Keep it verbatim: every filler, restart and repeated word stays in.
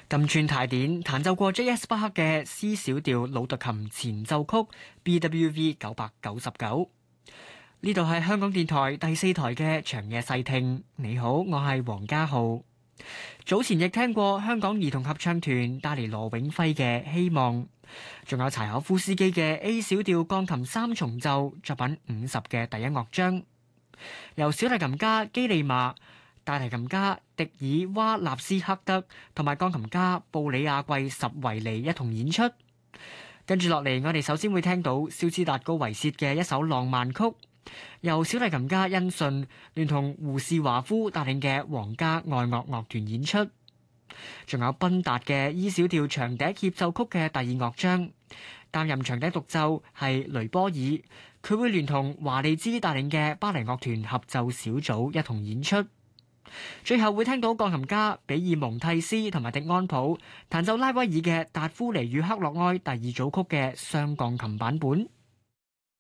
金川太典彈奏過 J S 巴克嘅 C 小調魯特琴前奏曲 B W V 九百九十九。呢度係香港電台第四台嘅長夜細聽。你好，我係黃家浩。早前亦聽過香港兒童合唱團帶嚟羅永輝嘅《希望》，仲有柴可夫斯基嘅 A 小調鋼琴三重奏作品五十嘅第一樂章，由小提琴家基利馬、大提琴家迪爾娃納斯克德同埋鋼琴家布里亞貴什維尼一同演出。跟住落嚟，我哋首先會聽到肖斯達高維薛嘅一首浪漫曲，由小提琴家恩信聯同胡士華夫帶領嘅皇家愛樂樂團演出。仲有賓達嘅 E 小調長笛協奏曲嘅第二樂章，擔任長笛獨奏係雷波爾，佢會聯同華利茲帶領嘅巴黎樂團合奏小組一同演出。最後會聽到鋼琴家比爾蒙蒂斯同埋迪安普彈奏拉威爾嘅達夫尼與克洛埃第二組曲嘅雙鋼琴版本。